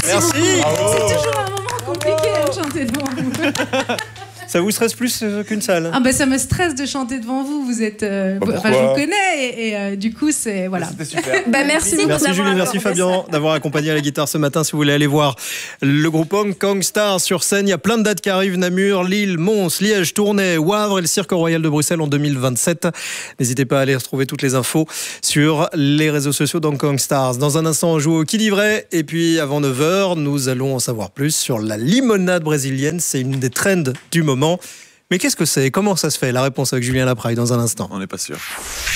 Merci. C'est toujours un moment compliqué de chanter devant vous. Ça vous stresse plus qu'une salle? Ah bah ça me stresse de chanter devant vous. Vous êtes, je vous connais et du coup c'est voilà. C'était super. Merci beaucoup. Merci Julie, merci Fabien d'avoir accompagné à la guitare ce matin. Si vous voulez aller voir le groupe Hong Kong Star sur scène, il y a plein de dates qui arrivent: Namur, Lille, Mons, Liège, Tournai, Wavre et le Cirque Royal de Bruxelles en 2027. N'hésitez pas à aller retrouver toutes les infos sur les réseaux sociaux d'Hong Kong Stars. Dans un instant, on joue au Qui dit vrai et puis avant 9h, nous allons en savoir plus sur la limonade brésilienne. C'est une des trends du moment. Mais qu'est-ce que c'est? Comment ça se fait? La réponse avec Julien Lapraille dans un instant. On n'est pas sûr.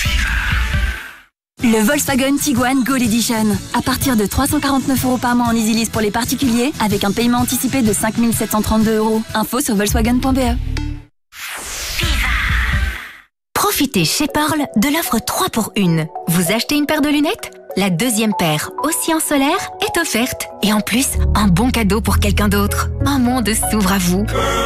Le Volkswagen Tiguan Gold Edition. À partir de 349 € par mois en EasyLease pour les particuliers, avec un paiement anticipé de 5 732 €. Info sur volkswagen.be. Profitez chez Pearl de l'offre 3 pour 1. Vous achetez une paire de lunettes? La deuxième paire, aussi en solaire, est offerte. Et en plus, un bon cadeau pour quelqu'un d'autre. Un monde s'ouvre à vous.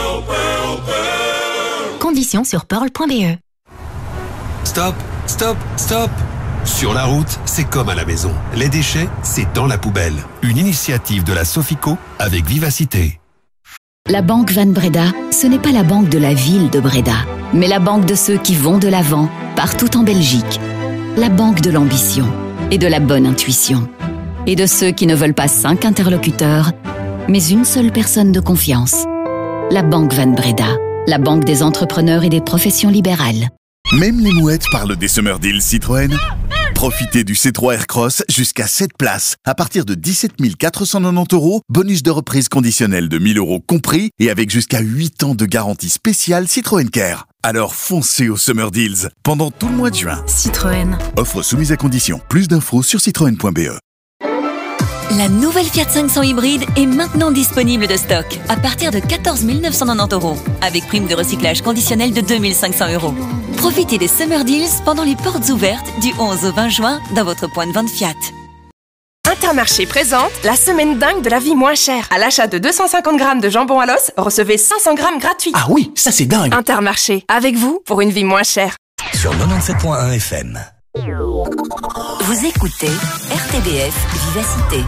Conditions sur pearl.be. Stop, stop, stop. Sur la route, c'est comme à la maison. Les déchets, c'est dans la poubelle. Une initiative de la Sofico avec Vivacité. La banque Van Breda, ce n'est pas la banque de la ville de Breda, mais la banque de ceux qui vont de l'avant, partout en Belgique. La banque de l'ambition et de la bonne intuition. Et de ceux qui ne veulent pas 5 interlocuteurs, mais une seule personne de confiance. La banque Van Breda, la banque des entrepreneurs et des professions libérales. Même les mouettes parlent des Summer Deals Citroën. Profitez du C3 Aircross jusqu'à 7 places à partir de 17 490 €, bonus de reprise conditionnel de 1 000 € compris et avec jusqu'à 8 ans de garantie spéciale Citroën Care. Alors foncez aux Summer Deals pendant tout le mois de juin. Citroën. Offre soumise à condition. Plus d'infos sur citroën.be. La nouvelle Fiat 500 hybride est maintenant disponible de stock à partir de 14 990 €, avec prime de recyclage conditionnelle de 2 500 €. Profitez des Summer Deals pendant les portes ouvertes du 11 au 20 juin dans votre point de vente Fiat. Intermarché présente la semaine dingue de la vie moins chère. À l'achat de 250 grammes de jambon à l'os, recevez 500 grammes gratuits. Ah oui, ça c'est dingue. Intermarché, avec vous pour une vie moins chère. Sur 97.1 FM. Vous écoutez RTBF Vivacité.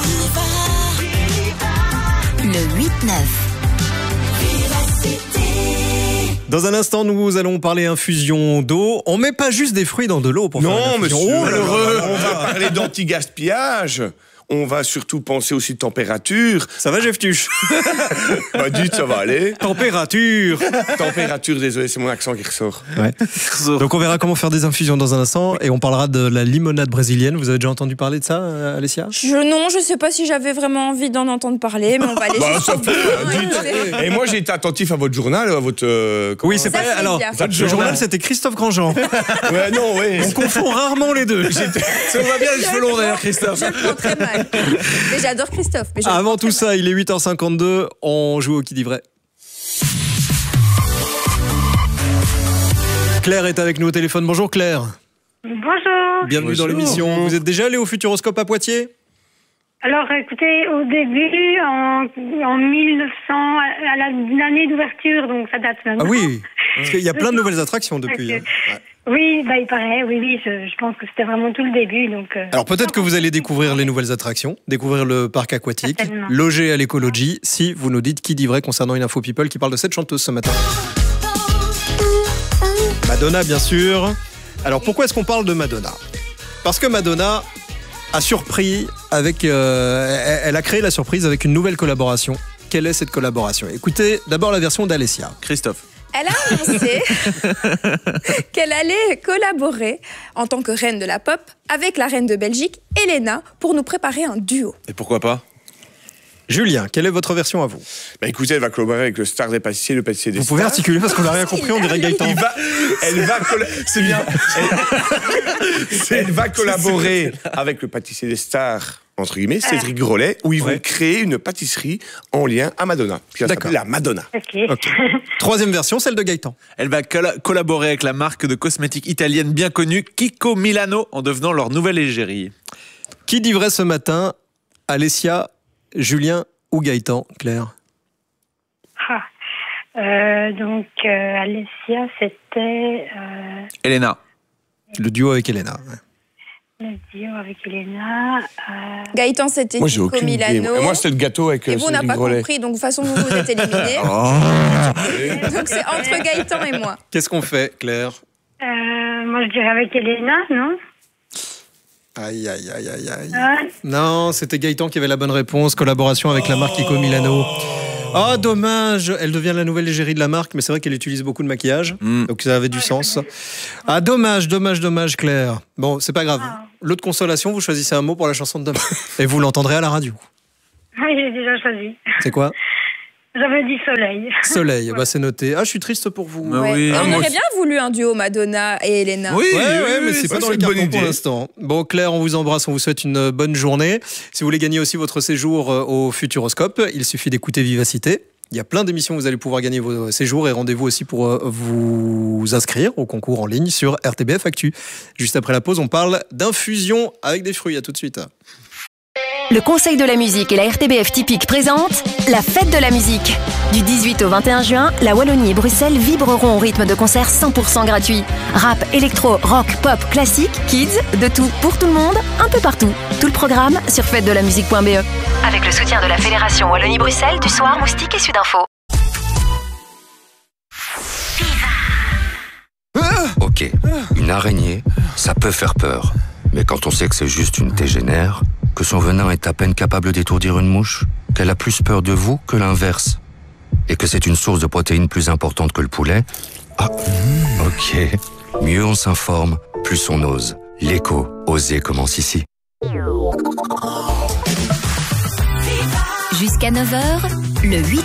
Le 8-9. Dans un instant, nous allons parler infusion d'eau. On met pas juste des fruits dans de l'eau pour faire une infusion. monsieur, Oh, malheureux. on va parler d'anti-gaspillage. On va surtout penser aussi température. Ça va, Jeff Tuche? Bah dites, ça va aller. Température. Température, désolé, c'est mon accent qui ressort. Ouais. Donc on verra comment faire des infusions dans un instant et on parlera de la limonade brésilienne. Vous avez déjà entendu parler de ça, Alessia? Non, je sais pas si j'avais vraiment envie d'en entendre parler, mais on va aller Ça fait, et moi, j'ai été attentif à votre journal, à votre... Oui, c'est pas... Alors, le journal, c'était Christophe Grandjean. Ouais, non, oui. On confond rarement les deux. Ça va bien les cheveux longs d'ailleurs, Christophe. Je le prends très mal. Mais j'adore Christophe. Mais Avant tout ça, il est 8h52, on joue au Qui dit vrai. Claire est avec nous au téléphone. Bonjour Claire. Bonjour. Bienvenue dans l'émission. Vous êtes déjà allé au Futuroscope à Poitiers? Alors, écoutez, au début, en 1900, à l'année d'ouverture, donc ça date maintenant. Ah oui, parce qu'il y a plein de nouvelles attractions depuis. Okay. Oui, il paraît, oui, je pense que c'était vraiment tout le début. Donc, alors peut-être que vous allez découvrir les nouvelles attractions, découvrir le parc aquatique, loger à l'écologie, si vous nous dites qui dit vrai concernant une info people qui parle de cette chanteuse ce matin. Madonna, bien sûr. Alors pourquoi est-ce qu'on parle de Madonna? Parce que Madonna a surpris avec... elle a créé la surprise avec une nouvelle collaboration. Quelle est cette collaboration? Écoutez d'abord la version d'Alessia. Christophe. Elle a annoncé qu'elle allait collaborer en tant que reine de la pop avec la reine de Belgique, Elena, pour nous préparer un duo. Et pourquoi pas? Julien, quelle est votre version à vous? Bah écoutez, elle va collaborer avec le star des pâtissiers, le pâtissier des stars. Vous pouvez articuler parce qu'on n'a rien compris, on dirait Gaëtan. C'est bien. Elle va collaborer avec le pâtissier des stars, entre guillemets, Cédric Grolet, où ils vont créer une pâtisserie en lien à Madonna, qui va s'appeler la Madonna. Okay. Troisième version, celle de Gaëtan. Elle va collaborer avec la marque de cosmétiques italienne bien connue, Kiko Milano, en devenant leur nouvelle égérie. Qui dit vrai ce matin? Alessia, Julien ou Gaëtan, Claire? Donc, Alessia, c'était... Elena. Le duo avec Elena. Le duo avec Elena. Gaëtan, c'était Moi, j'ai Kiko aucune idée. Milano. Moi, c'était le gâteau avec Et vous, on n'a pas Grolet. compris, donc de toute façon, vous êtes éliminés. Donc c'est entre Gaëtan et moi. Qu'est-ce qu'on fait, Claire? Moi, je dirais avec Elena, non? Aïe, aïe, aïe, aïe, aïe. Ouais. Non, c'était Gaëtan qui avait la bonne réponse. Collaboration avec la marque Kiko Milano. Oh, dommage. Elle devient la nouvelle égérie de la marque, mais c'est vrai qu'elle utilise beaucoup de maquillage. Donc ça avait du sens. Ah, dommage, Claire. Bon, c'est pas grave. L'autre consolation, vous choisissez un mot pour la chanson de demain. Et vous l'entendrez à la radio. Oui, j'ai déjà choisi. C'est quoi? J'avais dit soleil. Soleil, bah c'est noté. Ah, je suis triste pour vous. Ouais. Et on aurait bien voulu un duo Madonna et Elena. Oui, mais c'est pas dans les cartons pour l'instant. Bon, Claire, on vous embrasse, on vous souhaite une bonne journée. Si vous voulez gagner aussi votre séjour au Futuroscope, il suffit d'écouter Vivacité. Il y a plein d'émissions où vous allez pouvoir gagner vos séjours et rendez-vous aussi pour vous inscrire au concours en ligne sur RTBF Actu. Juste après la pause, on parle d'infusion avec des fruits. À tout de suite. Le Conseil de la musique et la RTBF Typique présentent la fête de la musique. Du 18 au 21 juin, la Wallonie et Bruxelles vibreront au rythme de concerts 100% gratuits. Rap, électro, rock, pop, classique, kids, de tout pour tout le monde, un peu partout. Tout le programme sur fêtedelamusique.be. Avec le soutien de la Fédération Wallonie-Bruxelles, du Soir, Moustique et Sudinfo. Ok, une araignée, ça peut faire peur. Mais quand on sait que c'est juste une tégénère, que son venin est à peine capable d'étourdir une mouche, qu'elle a plus peur de vous que l'inverse, et que c'est une source de protéines plus importante que le poulet, ok. Mieux on s'informe, plus on ose. L'écho, oser commence ici. Jusqu'à 9h, le 8-9.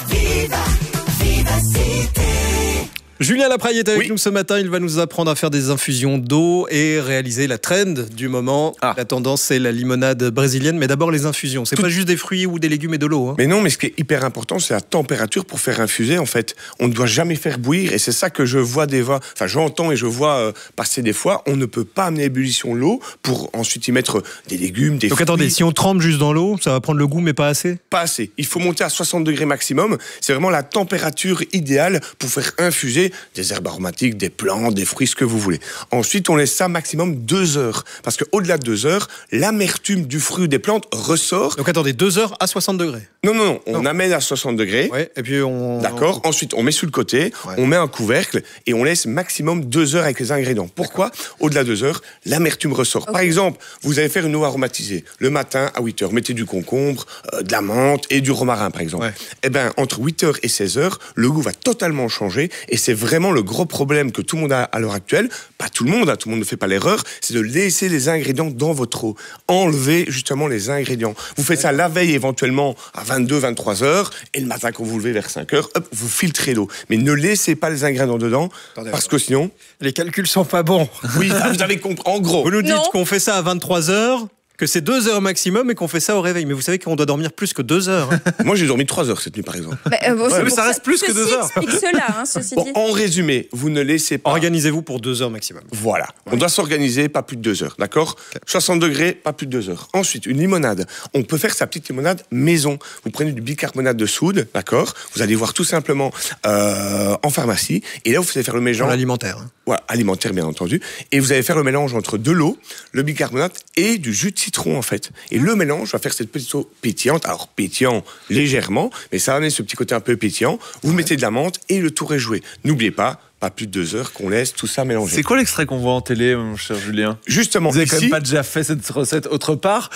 Julien Lapraille est avec nous ce matin. Il va nous apprendre à faire des infusions d'eau et réaliser la trend du moment. La tendance, c'est la limonade brésilienne. Mais d'abord, les infusions. C'est pas juste des fruits ou des légumes et de l'eau. Hein. Mais non, mais ce qui est hyper important, c'est la température pour faire infuser. En fait, on ne doit jamais faire bouillir. Et c'est ça que je vois j'entends et je vois passer des fois. On ne peut pas amener à ébullition l'eau pour ensuite y mettre des légumes, des fruits. Donc attendez, si on trempe juste dans l'eau, ça va prendre le goût, mais pas assez? Pas assez. Il faut monter à 60 degrés maximum. C'est vraiment la température idéale pour faire infuser des herbes aromatiques, des plantes, des fruits, ce que vous voulez. Ensuite, on laisse ça maximum 2 heures. Parce qu'au-delà de 2 heures, l'amertume du fruit ou des plantes ressort. Donc attendez, 2 heures à 60 degrés? Non. On amène à 60 degrés. Ouais, et puis on... D'accord. Ensuite, on met sur le côté, on met un couvercle et on laisse maximum 2 heures avec les ingrédients. Pourquoi? Au-delà de 2 heures, l'amertume ressort. Par exemple, vous allez faire une eau aromatisée. Le matin, à 8 heures, mettez du concombre, de la menthe et du romarin, par exemple. Eh bien, entre 8 heures et 16 heures, le goût va totalement changer et c'est vraiment le gros problème que tout le monde a à l'heure actuelle. Pas tout le monde ne fait pas l'erreur, c'est de laisser les ingrédients dans votre eau. Enlevez justement les ingrédients. Vous faites ça la veille éventuellement à 22, 23 heures et le matin quand vous vous levez vers 5 heures, hop, vous filtrez l'eau. Mais ne laissez pas les ingrédients dedans parce que sinon... Les calculs sont pas bons. Oui, vous avez compris. En gros. Vous nous dites qu'on fait ça à 23 heures, que c'est 2 heures maximum et qu'on fait ça au réveil. Mais vous savez qu'on doit dormir plus que 2 heures. Hein. Moi, j'ai dormi 3 heures cette nuit, par exemple. Mais ça reste plus que 2 heures. Explique cela, ceci dit. En résumé, vous ne laissez pas... Organisez-vous pour 2 heures maximum. Voilà. On doit s'organiser, pas plus de 2 heures, d'accord? 60 degrés, pas plus de 2 heures. Ensuite, une limonade. On peut faire sa petite limonade maison. Vous prenez du bicarbonate de soude, d'accord? Vous allez voir tout simplement en pharmacie. Et là, vous allez faire le mélange... Alimentaire. Hein. Ouais, alimentaire, bien entendu. Et vous allez faire le mélange entre de l'eau, le bicarbonate et du jus de citron, en fait. Et le mélange va faire cette petite eau pétillante. Alors, pétillant légèrement, mais ça va amener ce petit côté un peu pétillant. Vous mettez de la menthe et le tour est joué. N'oubliez pas plus de 2 heures qu'on laisse tout ça mélanger. C'est quoi l'extrait qu'on voit en télé, mon cher Julien? Justement, vous avez quand ici, même pas déjà fait cette recette autre part?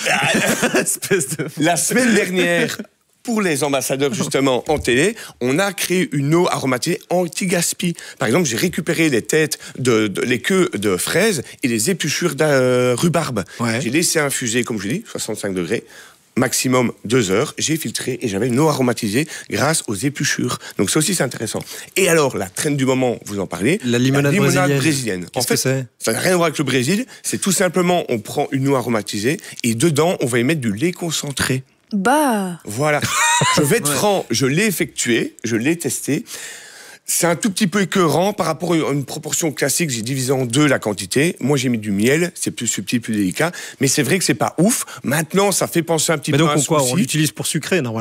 La semaine dernière... Pour les ambassadeurs, justement, en télé, on a créé une eau aromatisée anti-gaspi. Par exemple, j'ai récupéré les têtes, les queues de fraises et les épluchures de rhubarbe. J'ai laissé infuser, comme je dis, 65 degrés, maximum 2 heures. J'ai filtré et j'avais une eau aromatisée grâce aux épluchures. Donc ça aussi, c'est intéressant. Et alors, la trend du moment, vous en parlez, la limonade brésilienne. En fait, ça n'a rien à voir avec le Brésil. C'est tout simplement, on prend une eau aromatisée et dedans, on va y mettre du lait concentré. Voilà. Je vais être franc, je l'ai effectué, je l'ai testé. C'est un tout petit peu écœurant par rapport à une proportion classique. J'ai divisé en 2 la quantité. Moi, j'ai mis du miel. C'est plus subtil, plus délicat. Mais c'est vrai que c'est pas ouf. Maintenant, ça fait penser un petit peu à un pourquoi souci. on l'utilise pour sucrer, normalement?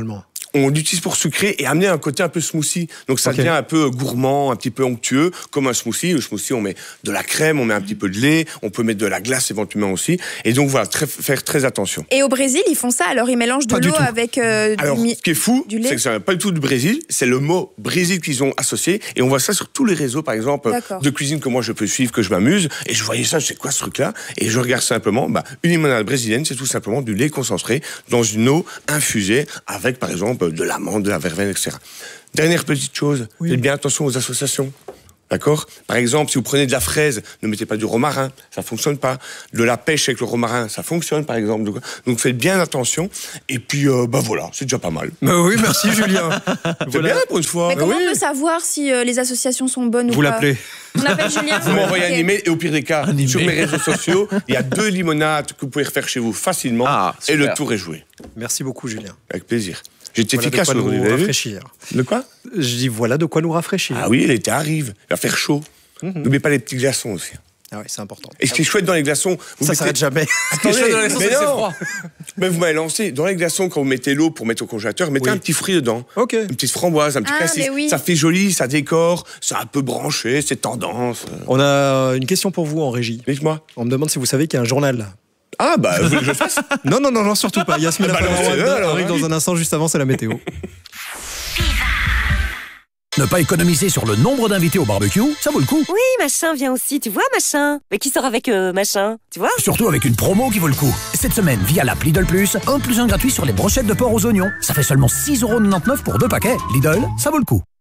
on l'utilise pour sucrer et amener un côté un peu smoothie. Donc ça devient un peu gourmand, un petit peu onctueux, comme un smoothie. Le smoothie, on met de la crème, on met un petit peu de lait, on peut mettre de la glace éventuellement aussi. Et donc voilà, faire très attention. Et au Brésil, ils font ça, alors ils mélangent de l'eau avec ce qui est fou, c'est que ça n'est pas du tout du Brésil, c'est le mot Brésil qu'ils ont associé. Et on voit ça sur tous les réseaux, par exemple, de cuisine que moi je peux suivre, que je m'amuse. Et je voyais ça, c'est quoi ce truc-là? Et je regarde simplement, une limonade brésilienne, c'est tout simplement du lait concentré dans une eau infusée avec, par exemple, de l'amande, de la verveine, etc. Dernière petite chose, faites bien attention aux associations. D'accord? Par exemple, si vous prenez de la fraise, ne mettez pas du romarin, ça fonctionne pas. De la pêche avec le romarin, ça fonctionne, par exemple. Donc faites bien attention. Et puis, voilà, c'est déjà pas mal. Oui, merci Julien. C'est bien pour une fois. Mais comment on peut savoir si les associations sont bonnes ou pas? Vous l'appelez. On appelle Julien. Vous m'envoyez un email et au pire des cas, sur mes réseaux sociaux, il y a 2 limonades que vous pouvez refaire chez vous facilement et le tour est joué. Merci beaucoup Julien. Avec plaisir. J'étais efficace aujourd'hui. Nous rafraîchir. De quoi? Je dis voilà de quoi nous rafraîchir. Ah oui, l'été arrive. Il va faire chaud. N'oubliez pas les petits glaçons aussi. Ah oui, c'est important. Et ce qui est chouette dans les glaçons, ça s'arrête jamais. Attendez, mais non. Mais vous m'avez lancé. Dans les glaçons, quand vous mettez l'eau pour mettre au congélateur, mettez un petit fruit dedans. Une petite framboise, un petit cassis. Ça fait joli, ça décore, c'est un peu branché, c'est tendance. On a une question pour vous en régie. Dites-moi. On me demande si vous savez qu'il y a un journal. Ah vous voulez que je fasse? Non, surtout pas. Yasmina arrive dans un instant, juste avant, c'est la météo. Ne pas économiser sur le nombre d'invités au barbecue, ça vaut le coup. Oui, machin vient aussi, tu vois, machin. Mais qui sort avec machin, tu vois? Surtout avec une promo qui vaut le coup. Cette semaine, via l'app Lidl+, 1+1 gratuit sur les brochettes de porc aux oignons. Ça fait seulement 6,99 € pour 2 paquets. Lidl, ça vaut le coup.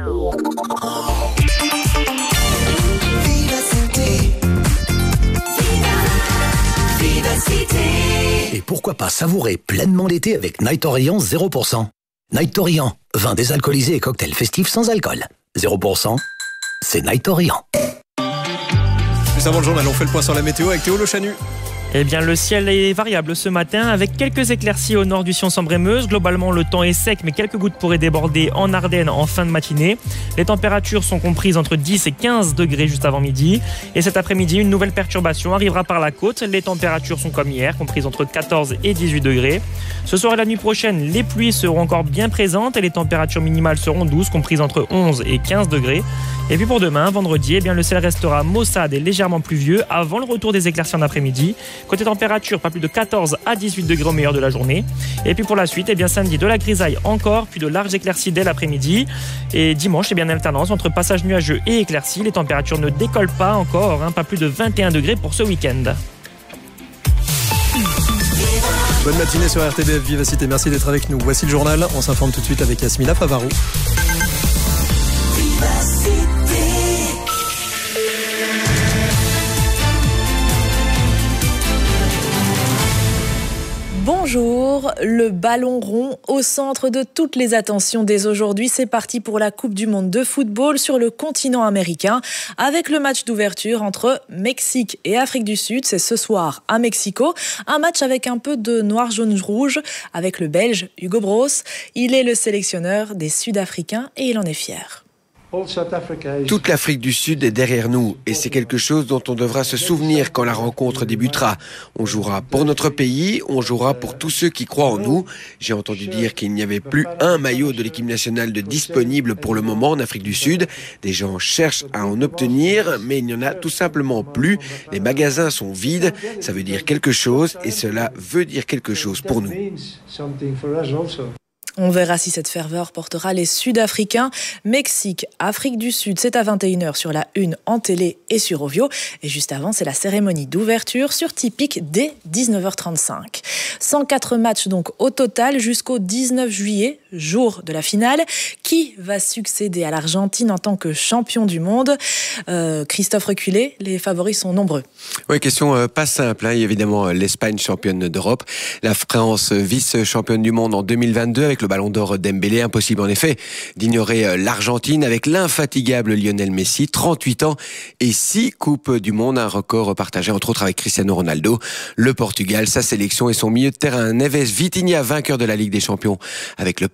Et pourquoi pas savourer pleinement l'été avec Night Orient 0%. Night Orient, vin désalcoolisé et cocktail festif sans alcool. 0%, c'est Night Orient. Juste avant le journal, on fait le point sur la météo avec Théo Le Chanu. Eh bien, le ciel est variable ce matin avec quelques éclaircies au nord du Sion-Sambre-et-Meuse. Globalement, le temps est sec, mais quelques gouttes pourraient déborder en Ardennes en fin de matinée. Les températures sont comprises entre 10 et 15 degrés juste avant midi. Et cet après-midi, une nouvelle perturbation arrivera par la côte. Les températures sont comme hier, comprises entre 14 et 18 degrés. Ce soir et la nuit prochaine, les pluies seront encore bien présentes et les températures minimales seront douces, comprises entre 11 et 15 degrés. Et puis pour demain, vendredi, eh bien, le ciel restera maussade et légèrement pluvieux avant le retour des éclaircies en après-midi. Côté température, pas plus de 14 à 18 degrés au meilleur de la journée. Et puis pour la suite, eh bien, samedi, de la grisaille encore, puis de larges éclaircies dès l'après-midi. Et dimanche, eh bien, alternance entre passage nuageux et éclaircies. Les températures ne décollent pas encore, pas plus de 21 degrés pour ce week-end. Bonne matinée sur RTBF Vivacité, merci d'être avec nous. Voici le journal, on s'informe tout de suite avec Yasmina Favarou. Bonjour, le ballon rond au centre de toutes les attentions dès aujourd'hui. C'est parti pour la Coupe du Monde de football sur le continent américain avec le match d'ouverture entre Mexique et Afrique du Sud. C'est ce soir à Mexico. Un match avec un peu de noir, jaune, rouge avec le Belge Hugo Broos. Il est le sélectionneur des Sud-Africains et il en est fier. Toute l'Afrique du Sud est derrière nous et c'est quelque chose dont on devra se souvenir quand la rencontre débutera. On jouera pour notre pays, on jouera pour tous ceux qui croient en nous. J'ai entendu dire qu'il n'y avait plus un maillot de l'équipe nationale de disponible pour le moment en Afrique du Sud. Des gens cherchent à en obtenir, mais il n'y en a tout simplement plus. Les magasins sont vides, ça veut dire quelque chose et cela veut dire quelque chose pour nous. On verra si cette ferveur portera les Sud-Africains. Mexique, Afrique du Sud, c'est à 21h sur la 1 en télé et sur Ovio. Et juste avant, c'est la cérémonie d'ouverture sur Tipic dès 19h35. 104 matchs donc au total jusqu'au 19 juillet, jour de la finale. Qui va succéder à l'Argentine en tant que champion du monde? Christophe Reculé, les favoris sont nombreux. Oui, question pas simple. Il y a évidemment l'Espagne championne d'Europe, la France vice-championne du monde en 2022 avec le ballon d'or Dembélé. Impossible en effet d'ignorer l'Argentine avec l'infatigable Lionel Messi, 38 ans et 6 coupes du monde, un record partagé entre autres avec Cristiano Ronaldo. Le Portugal, sa sélection et son milieu de terrain Neves Vitinha, vainqueur de la Ligue des Champions avec le Paris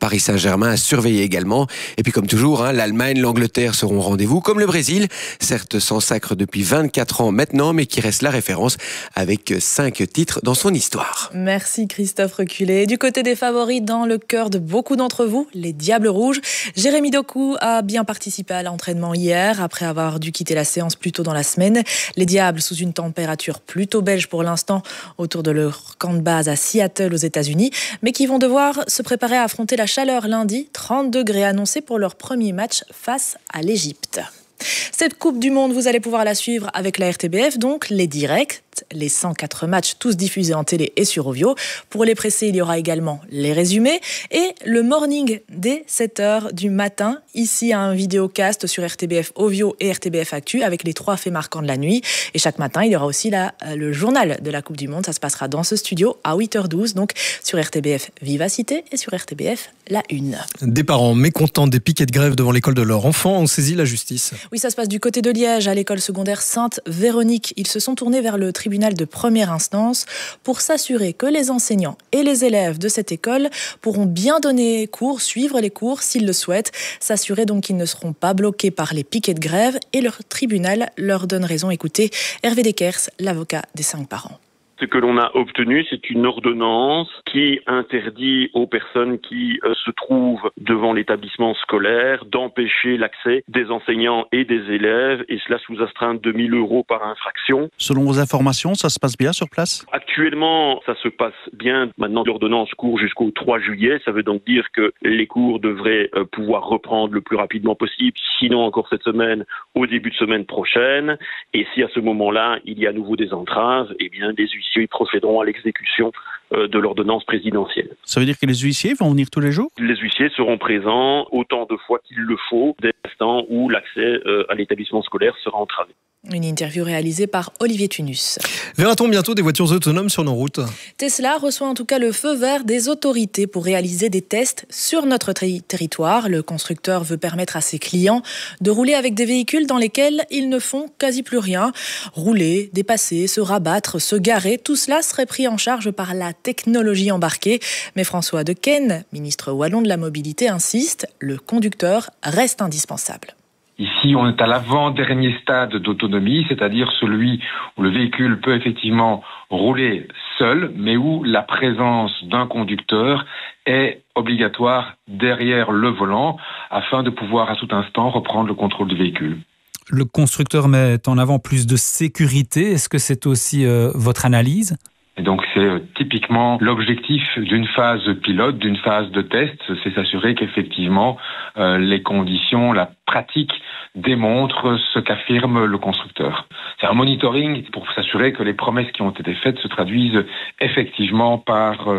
Paris Saint-Germain à surveiller également. Et puis comme toujours, l'Allemagne, l'Angleterre seront au rendez-vous, comme le Brésil, certes sans sacre depuis 24 ans maintenant, mais qui reste la référence avec 5 titres dans son histoire. Merci Christophe Reculé. Du côté des favoris, dans le cœur de beaucoup d'entre vous, les Diables Rouges. Jérémy Doku a bien participé à l'entraînement hier, après avoir dû quitter la séance plus tôt dans la semaine. Les Diables, sous une température plutôt belge pour l'instant, autour de leur camp de base à Seattle aux États-Unis, mais qui vont devoir se préparer à affronter la chaleur lundi, 30 degrés annoncés pour leur premier match face à l'Égypte. Cette Coupe du Monde, vous allez pouvoir la suivre avec la RTBF, donc les directs, les 104 matchs, tous diffusés en télé et sur Ovio. Pour les pressés, il y aura également les résumés et le morning dès 7h du matin. Ici, un vidéocast sur RTBF Ovio et RTBF Actu avec les 3 faits marquants de la nuit. Et chaque matin, il y aura aussi le journal de la Coupe du Monde. Ça se passera dans ce studio à 8h12, donc sur RTBF Vivacité et sur RTBF La Une. Des parents mécontents des piquets de grève devant l'école de leur enfant ont saisi la justice. Oui, ça se passe du côté de Liège, à l'école secondaire Sainte-Véronique. Ils se sont tournés vers le tribunal de première instance pour s'assurer que les enseignants et les élèves de cette école pourront bien donner cours, suivre les cours s'ils le souhaitent, s'assurer donc qu'ils ne seront pas bloqués par les piquets de grève, et leur tribunal leur donne raison. Écoutez, Hervé Dekers, l'avocat des 5 parents. Ce que l'on a obtenu, c'est une ordonnance qui interdit aux personnes qui se trouvent devant l'établissement scolaire d'empêcher l'accès des enseignants et des élèves, et cela sous astreinte de 1 000 € par infraction. Selon vos informations, ça se passe bien sur place ? Actuellement, ça se passe bien. Maintenant, l'ordonnance court jusqu'au 3 juillet. Ça veut donc dire que les cours devraient pouvoir reprendre le plus rapidement possible, sinon encore cette semaine, au début de semaine prochaine. Et si à ce moment-là, il y a à nouveau des entraves, eh bien, des huissiers procéderont à l'exécution de l'ordonnance présidentielle. Ça veut dire que les huissiers vont venir tous les jours ? Les huissiers seront présents autant de fois qu'il le faut, dès l'instant où l'accès à l'établissement scolaire sera entravé. Une interview réalisée par Olivier Tunus. Verra-t-on bientôt des voitures autonomes sur nos routes ? Tesla reçoit en tout cas le feu vert des autorités pour réaliser des tests sur notre territoire. Le constructeur veut permettre à ses clients de rouler avec des véhicules dans lesquels ils ne font quasi plus rien. Rouler, dépasser, se rabattre, se garer, tout cela serait pris en charge par la technologie embarquée. Mais François Dequesne, ministre wallon de la mobilité, insiste, le conducteur reste indispensable. Ici, on est à l'avant-dernier stade d'autonomie, c'est-à-dire celui où le véhicule peut effectivement rouler seul, mais où la présence d'un conducteur est obligatoire derrière le volant afin de pouvoir à tout instant reprendre le contrôle du véhicule. Le constructeur met en avant plus de sécurité. Est-ce que c'est aussi votre analyse ? Et donc c'est typiquement l'objectif d'une phase pilote, d'une phase de test, c'est s'assurer qu'effectivement les conditions, la pratique démontrent ce qu'affirme le constructeur. C'est un monitoring pour s'assurer que les promesses qui ont été faites se traduisent effectivement par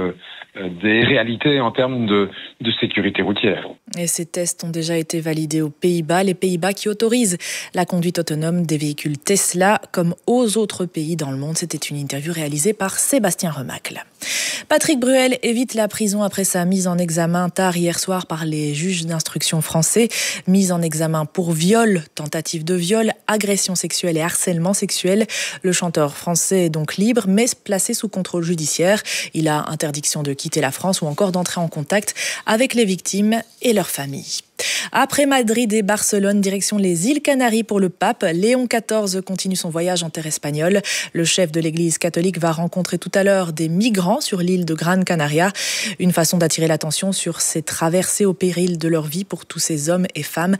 des réalités en termes de sécurité routière. Et ces tests ont déjà été validés aux Pays-Bas, les Pays-Bas qui autorisent la conduite autonome des véhicules Tesla comme aux autres pays dans le monde. C'était une interview réalisée par Sébastien Remacle. Patrick Bruel évite la prison après sa mise en examen tard hier soir par les juges d'instruction français. Mise en examen pour viol, tentative de viol, agression sexuelle et harcèlement sexuel. Le chanteur français est donc libre, mais placé sous contrôle judiciaire. Il a interdiction de quitter la France ou encore d'entrer en contact avec les victimes et leurs familles. Après Madrid et Barcelone, direction les îles Canaries pour le pape. Léon XIV continue son voyage en terre espagnole. Le chef de l'église catholique va rencontrer tout à l'heure des migrants sur l'île de Gran Canaria. Une façon d'attirer l'attention sur ces traversées au péril de leur vie pour tous ces hommes et femmes.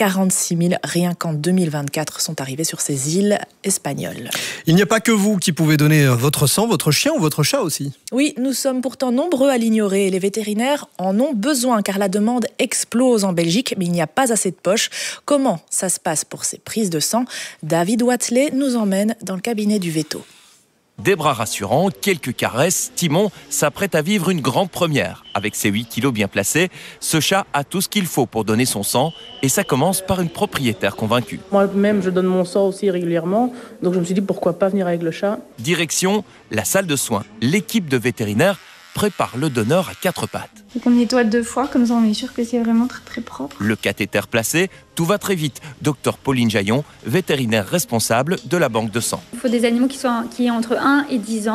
46 000 rien qu'en 2024 sont arrivés sur ces îles espagnoles. Il n'y a pas que vous qui pouvez donner votre sang, votre chien ou votre chat aussi. Oui, nous sommes pourtant nombreux à l'ignorer. Les vétérinaires en ont besoin car la demande explose en Belgique. Mais il n'y a pas assez de poches. Comment ça se passe pour ces prises de sang ? David Watley nous emmène dans le cabinet du veto. Des bras rassurants, quelques caresses, Timon s'apprête à vivre une grande première. Avec ses 8 kilos bien placés, ce chat a tout ce qu'il faut pour donner son sang et ça commence par une propriétaire convaincue. Moi-même, je donne mon sang aussi régulièrement, donc je me suis dit pourquoi pas venir avec le chat. Direction, la salle de soins. L'équipe de vétérinaires prépare le donneur à 4 pattes. Donc on nettoie 2 fois, comme ça on est sûr que c'est vraiment très très propre. Le cathéter placé, tout va très vite. Docteur Pauline Jaillon, vétérinaire responsable de la banque de sang. Il faut des animaux qui aient entre 1 et 10 ans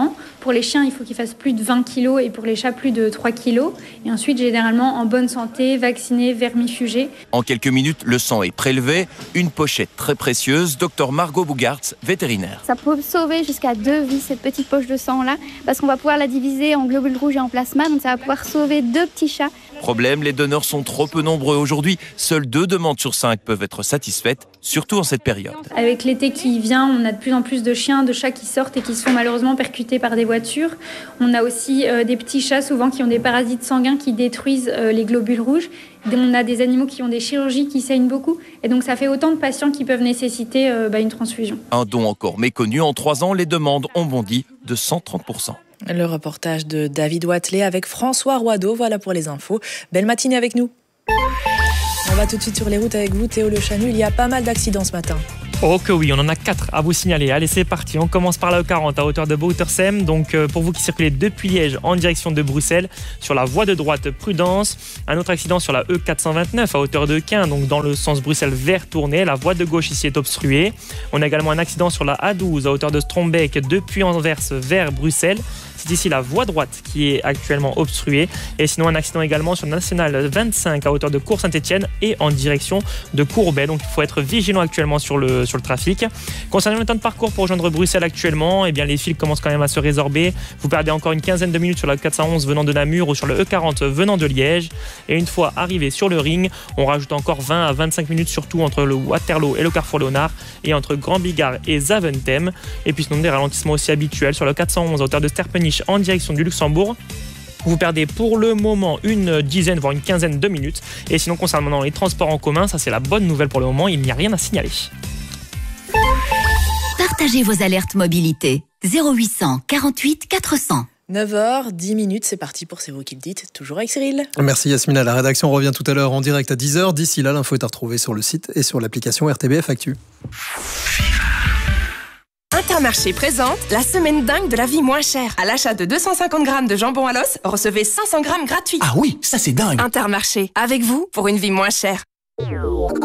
Pour les chiens, il faut qu'ils fassent plus de 20 kg et pour les chats, plus de 3 kg. Et ensuite, généralement en bonne santé, vaccinés, vermifugés. En quelques minutes, le sang est prélevé. Une pochette très précieuse. Dr Margot Bougartz, vétérinaire. Ça peut sauver jusqu'à 2 vies, cette petite poche de sang-là, parce qu'on va pouvoir la diviser en globules rouges et en plasma. Donc ça va pouvoir sauver 2 petits chats. Problème, les donneurs sont trop peu nombreux aujourd'hui. Seules 2 demandes sur 5 peuvent être satisfaites, surtout en cette période. Avec l'été qui vient, on a de plus en plus de chiens, de chats qui sortent et qui se font malheureusement percutés par des voitures. On a aussi des petits chats souvent qui ont des parasites sanguins qui détruisent les globules rouges. On a des animaux qui ont des chirurgies qui saignent beaucoup. Et donc ça fait autant de patients qui peuvent nécessiter une transfusion. Un don encore méconnu. En 3 ans, les demandes ont bondi de 130%. Le reportage de David Watley avec François Roideau. Voilà pour les infos. Belle matinée avec nous. On va tout de suite sur les routes avec vous, Théo Le Chanu. Il y a pas mal d'accidents ce matin. Oh que oui, on en a 4 à vous signaler. Allez, c'est parti. On commence par la E40 à hauteur de Boutersem. Donc pour vous qui circulez depuis Liège en direction de Bruxelles, sur la voie de droite, prudence. Un autre accident sur la E429 à hauteur de Quin, donc dans le sens Bruxelles vers Tournai. La voie de gauche ici est obstruée. On a également un accident sur la A12 à hauteur de Strombeek depuis Anvers vers Bruxelles. C'est ici la voie droite qui est actuellement obstruée. Et sinon, un accident également sur la nationale 25 à hauteur de Cours-Saint-Etienne et en direction de Courbet. Donc, il faut être vigilant actuellement sur le trafic. Concernant le temps de parcours pour rejoindre Bruxelles actuellement, eh bien, les fils commencent quand même à se résorber. Vous perdez encore une quinzaine de minutes sur la 411 venant de Namur ou sur le E40 venant de Liège. Et une fois arrivé sur le ring, on rajoute encore 20 à 25 minutes, surtout entre le Waterloo et le Carrefour Léonard et entre Grand Bigard et Zaventem. Et puis sinon, des ralentissements aussi habituels sur le 411 à hauteur de Sterpenich en direction du Luxembourg. Vous perdez pour le moment une dizaine, voire une quinzaine de minutes. Et sinon, concernant les transports en commun, ça c'est la bonne nouvelle pour le moment, il n'y a rien à signaler. Partagez vos alertes mobilité. 0800 48 400. 9h10, c'est parti pour C'est vous qui le dites, toujours avec Cyril. Merci Yasmina, la rédaction revient tout à l'heure en direct à 10h. D'ici là, l'info est à retrouver sur le site et sur l'application RTBF Actu. Intermarché présente la semaine dingue de la vie moins chère. À l'achat de 250 grammes de jambon à l'os, recevez 500 grammes gratuits. Ah oui, ça c'est dingue. Intermarché, avec vous pour une vie moins chère.